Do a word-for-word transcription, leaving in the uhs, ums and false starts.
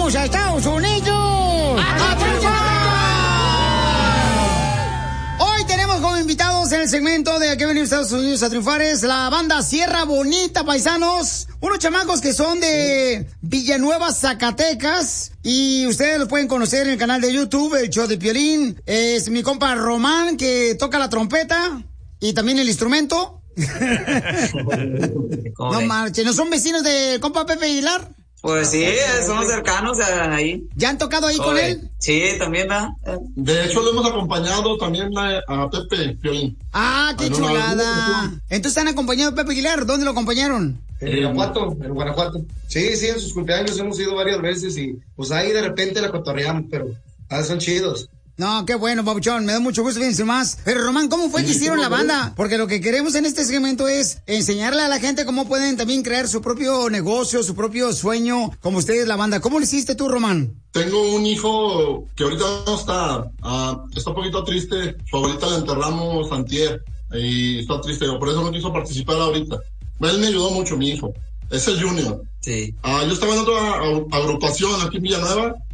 ¡Vamos a Estados Unidos! ¡A triunfar! Hoy tenemos como invitados en el segmento de Aquí venimos a Estados Unidos a triunfar es la banda Sierra Bonita, paisanos. Unos chamacos que son de Villanueva, Zacatecas. Y ustedes los pueden conocer en el canal de YouTube, el show de Piolín. Es mi compa Román, que toca la trompeta y también el instrumento. No marchen, ¿no son vecinos del compa Pepe Aguilar? Pues sí, somos cercanos ahí. ¿Ya han tocado ahí con él? Sí, también va. De hecho, lo hemos acompañado también a, a Pepe Piolín. Ah, qué chulada. Entonces han acompañado a Pepe Aguilar. ¿Dónde lo acompañaron? En Guanajuato, en Guanajuato. Sí, sí, en sus cumpleaños hemos ido varias veces y pues ahí de repente la cotorreamos, pero ah, son chidos. No, qué bueno, papuchón, me da mucho gusto, fíjense más. Pero Román, ¿cómo fue que hicieron la banda? Porque lo que queremos en este segmento es enseñarle a la gente cómo pueden también crear su propio negocio, su propio sueño, como ustedes la banda. ¿Cómo lo hiciste tú, Román? Tengo un hijo que ahorita no está, uh, está un poquito triste. Su abuelita la enterramos antier y está triste, por eso no quiso participar ahorita. Él me ayudó mucho, mi hijo. Es el Junior. Sí. Uh, yo estaba en otra agrupación aquí en Villanueva